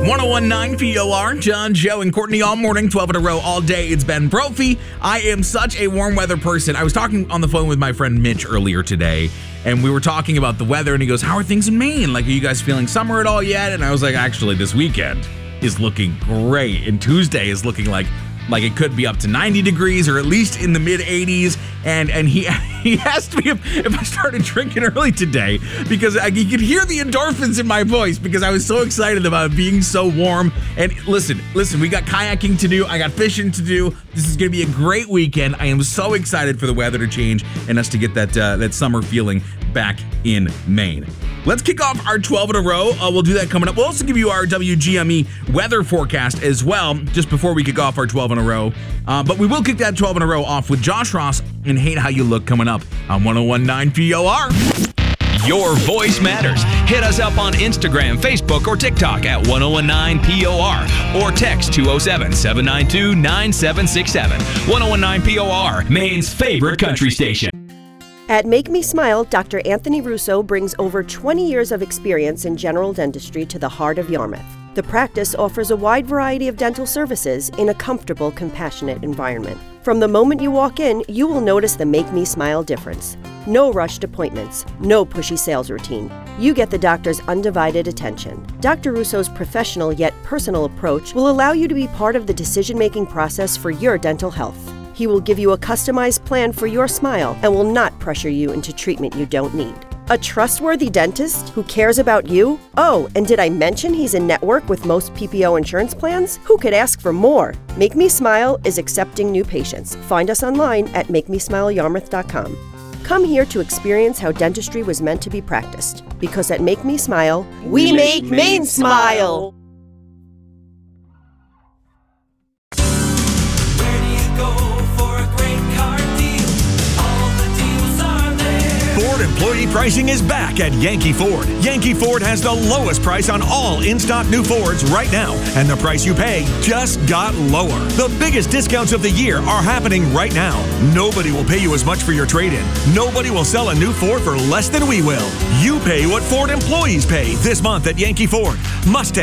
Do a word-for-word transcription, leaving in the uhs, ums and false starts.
ten nineteen P O R, John, Joe, and Courtney all morning, twelve in a row all day. It's Ben Brophy. I am such a warm weather person. I was talking on the phone with my friend Mitch earlier today, and we were talking about the weather, and he goes, how are things in Maine? Like, are you guys feeling summer at all yet? And I was like, actually, this weekend is looking great, and Tuesday is looking like like it could be up to ninety degrees or at least in the mid eighties. And and he he asked me if, if I started drinking early today because I, you could hear the endorphins in my voice because I was so excited about it being so warm. And listen, listen, we got kayaking to do. I got fishing to do. This is going to be a great weekend. I am so excited for the weather to change and us to get that uh, that summer feeling back in Maine. Let's kick off our twelve in a row. Uh, we'll do that coming up. We'll also give you our W G M E weather forecast as well, just before we kick off our twelve in a row. Uh, but we will kick that twelve in a row off with Josh Ross and Hate How You Look coming up on ten nineteen P O R. Your voice matters. Hit us up on Instagram, Facebook, or TikTok at ten nineteen P O R or text two oh seven, seven nine two, nine seven six seven. ten nineteen P O R, Maine's favorite country station. At Make Me Smile, Doctor Anthony Russo brings over twenty years of experience in general dentistry to the heart of Yarmouth. The practice offers a wide variety of dental services in a comfortable, compassionate environment. From the moment you walk in, you will notice the Make Me Smile difference. No rushed appointments, no pushy sales routine. You get the doctor's undivided attention. Doctor Russo's professional yet personal approach will allow you to be part of the decision-making process for your dental health. He will give you a customized plan for your smile and will not pressure you into treatment you don't need. A trustworthy dentist who cares about you? Oh, and did I mention he's in network with most P P O insurance plans? Who could ask for more? Make Me Smile is accepting new patients. Find us online at make me smile yarmouth dot com. Come here to experience how dentistry was meant to be practiced. Because at Make Me Smile, we, we make Maine smile! Employee pricing is back at Yankee Ford. Yankee Ford has the lowest price on all in-stock new Fords right now, and the price you pay just got lower. The biggest discounts of the year are happening right now. Nobody will pay you as much for your trade-in. Nobody will sell a new Ford for less than we will. You pay what Ford employees pay this month at Yankee Ford. Mustang